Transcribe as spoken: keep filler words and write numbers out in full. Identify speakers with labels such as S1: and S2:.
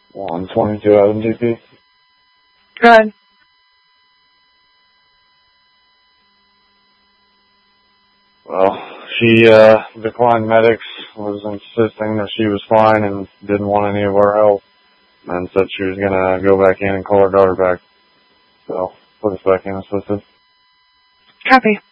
S1: one twenty-two Adam G P.
S2: Go ahead.
S1: Well, she uh, declined medics, was insisting that she was fine and didn't want any of our help, and said she was going to go back in and call her daughter back. So, put us back in assisted.
S2: Copy.